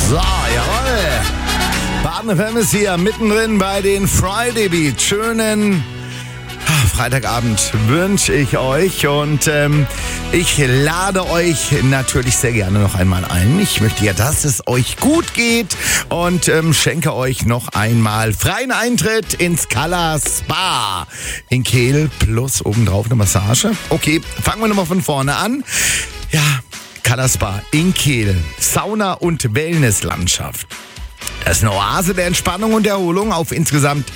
So, jawohl. Baden FM ist hier mittendrin bei den Friday Beats. Schönen Freitagabend wünsche ich euch und ich lade euch natürlich sehr gerne noch einmal ein. Ich möchte ja, dass es euch gut geht und schenke euch noch einmal freien Eintritt ins Color Spa in Kehl plus obendrauf eine Massage. Okay, fangen wir nochmal von vorne an. Ja, Color Spa in Kehl, Sauna- und Wellnesslandschaft. Das ist eine Oase der Entspannung und Erholung auf insgesamt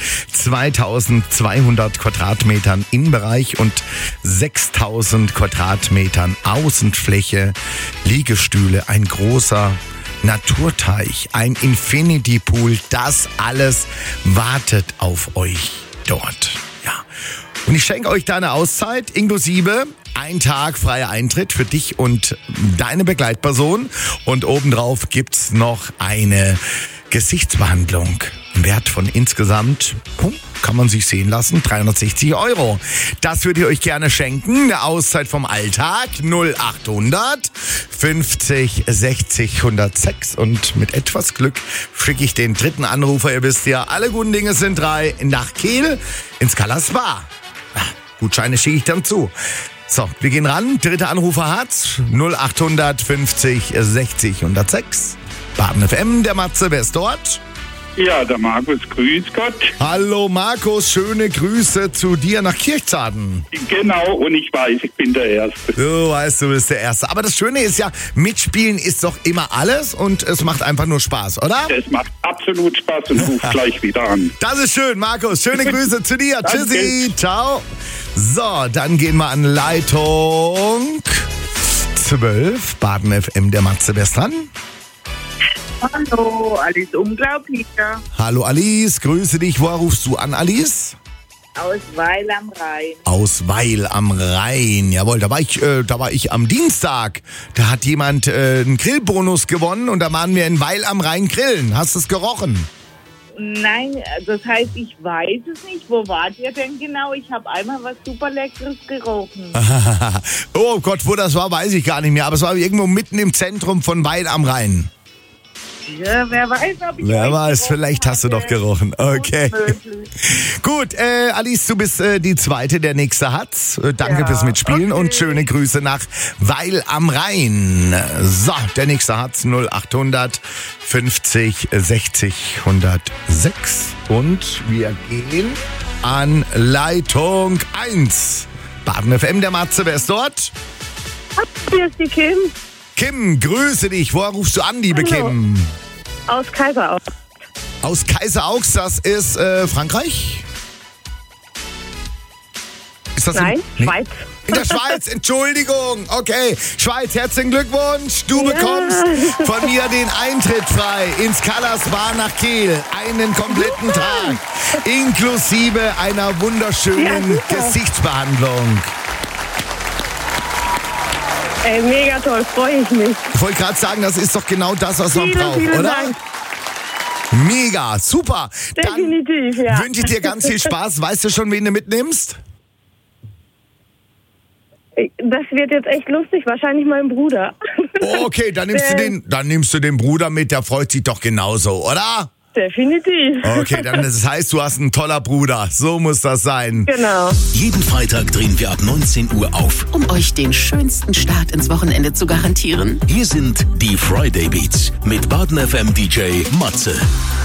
2200 Quadratmetern Innenbereich und 6000 Quadratmetern Außenfläche, Liegestühle, ein großer Naturteich, ein Infinity Pool, das alles wartet auf euch dort. Ja. Und ich schenke euch da eine Auszeit inklusive ein Tag freier Eintritt für dich und deine Begleitperson und obendrauf gibt's noch eine Gesichtsbehandlung im Wert von insgesamt, kann man sich sehen lassen, 360 €. Das würde ich euch gerne schenken. Eine Auszeit vom Alltag 0800 50 60 106 und mit etwas Glück schicke ich den dritten Anrufer. Ihr wisst ja, alle guten Dinge sind 3 nach Kehl ins Color Spa. Gutscheine schicke ich dann zu. So, wir gehen ran. Dritter Anrufer hat's 0800 50 60 106. Baden FM, der Matze, wer ist dort? Ja, der Markus, grüß Gott. Hallo Markus, schöne Grüße zu dir nach Kirchzarten. Genau, und ich weiß, ich bin der Erste. Du weißt, du bist der Erste. Aber das Schöne ist ja, mitspielen ist doch immer alles und es macht einfach nur Spaß, oder? Es macht absolut Spaß und ruft gleich wieder an. Das ist schön, Markus. Schöne Grüße zu dir. Tschüssi, ciao. So, dann gehen wir an Leitung 12, Baden FM, der Matze, wer ist dran? Hallo, Alice Unglaublich. Hallo Alice, grüße dich. Woher rufst du an, Alice? Aus Weil am Rhein. Aus Weil am Rhein, jawohl. Da war ich am Dienstag. Da hat jemand einen Grillbonus gewonnen und da waren wir in Weil am Rhein grillen. Hast du es gerochen? Nein, das heißt, ich weiß es nicht. Wo wart ihr denn genau? Ich habe einmal was super Leckeres gerochen. Oh Gott, wo das war, weiß ich gar nicht mehr. Aber es war irgendwo mitten im Zentrum von Weil am Rhein. Ja, wer weiß, ob ich Wer weiß, vielleicht hast du doch gerochen. Okay. Gut, Alice, du bist die Zweite, der Nächste hat's. Danke fürs Mitspielen und schöne Grüße nach Weil am Rhein. So, der Nächste hat's 0800 50 60 106. Und wir gehen an Leitung 1. Baden FM, der Matze, wer ist dort? Hier ist die Kim. Kim, grüße dich. Woher rufst du an, liebe Kim? Aus Kaiseraugst. Aus Kaiseraugst, das ist Frankreich? Ist das Nein, Schweiz. In der Schweiz, Entschuldigung. Okay, Schweiz, herzlichen Glückwunsch. Du bekommst von mir den Eintritt frei ins Color Spa nach Kehl. Einen kompletten Tag. Inklusive einer wunderschönen Gesichtsbehandlung. Ey, mega toll, freue ich mich. Ich wollte gerade sagen, das ist doch genau das, was man braucht, vielen oder? Dank. Mega, super. Definitiv, Dann ja. wünsche ich dir ganz viel Spaß. Weißt du schon, wen du mitnimmst? Das wird jetzt echt lustig, wahrscheinlich mein Bruder. Okay, dann nimmst du den Bruder mit, der freut sich doch genauso, oder? Definitiv. Okay, dann das heißt, du hast einen toller Bruder. So muss das sein. Genau. Jeden Freitag drehen wir ab 19 Uhr auf, um euch den schönsten Start ins Wochenende zu garantieren. Hier sind die Friday Beats mit Baden FM DJ Matze.